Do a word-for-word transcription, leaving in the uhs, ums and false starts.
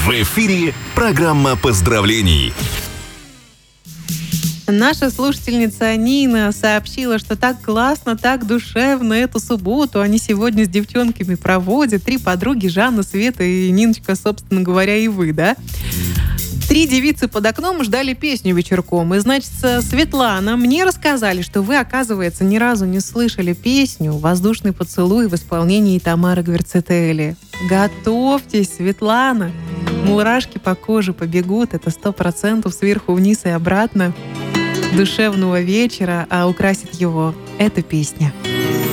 В эфире программа поздравлений. Наша слушательница Нина сообщила, что так классно, так душевно эту субботу они сегодня с девчонками проводят. Три подруги: Жанна, Света и Ниночка, собственно говоря, и вы, да? Три девицы под окном ждали песню вечерком. И, значит, Светлана, мне рассказали, что вы, оказывается, ни разу не слышали песню «Воздушный поцелуй» в исполнении Тамары Гвердцители. Готовьтесь, Светлана! Мурашки по коже побегут. Это сто процентов сверху вниз и обратно. Душевного вечера, а украсит его эта песня.